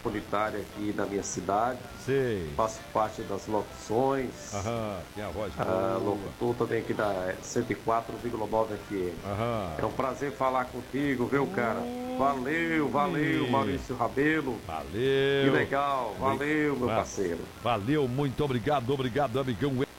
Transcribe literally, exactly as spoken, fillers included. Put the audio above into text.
comunitária aqui da minha cidade. Sei. Faço parte das locuções. Aham, tem a voz Ah, boa. locutor também aqui da cento e quatro vírgula nove F M. Aham. É um prazer falar contigo, viu, cara? Valeu, valeu, Maurício Rabelo. Valeu. Que legal, valeu, meu Va- parceiro. Valeu, muito obrigado, obrigado, amigão.